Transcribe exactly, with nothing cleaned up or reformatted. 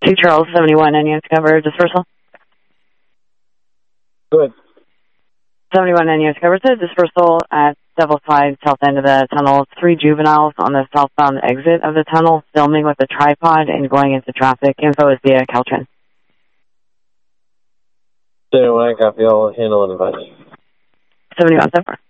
Two Charles, seventy-one, N U S cover, dispersal. Good. seventy-one, N U S cover, says dispersal at Devil's Slide, south end of the tunnel. Three juveniles on the southbound exit of the tunnel, filming with a tripod and going into traffic. Info is via Caltrain. seventy-one, copy, I'll handle an advice. seventy-one, so far.